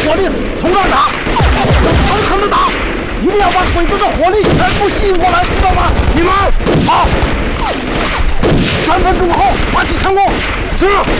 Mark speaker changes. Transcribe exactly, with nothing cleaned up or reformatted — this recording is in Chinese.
Speaker 1: 火力从这儿打，层层的打，一定要把鬼子的火力全部吸引过来，知道吗？你们好，三分钟后发起强攻。是。